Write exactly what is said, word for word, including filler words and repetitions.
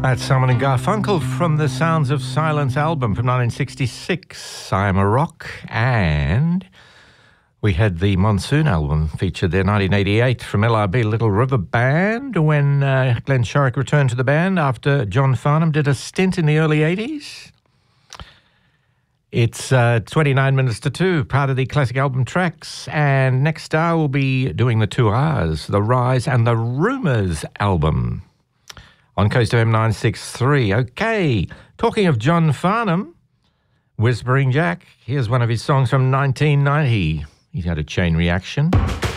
That's Simon and Garfunkel from the Sounds of Silence album from nineteen sixty-six. I Am a Rock. And we had the Monsoon album featured there, nineteen eighty-eight, from L R B Little River Band, when uh, Glenn Shorrock returned to the band after John Farnham did a stint in the early eighties. It's uh, twenty-nine minutes to two, part of the classic album tracks. And next hour we'll be doing the two R's, the Rise and the Rumours album. On Coast F M nine sixty-three. Okay, talking of John Farnham, Whispering Jack, here's one of his songs from nineteen ninety. He's had a chain reaction.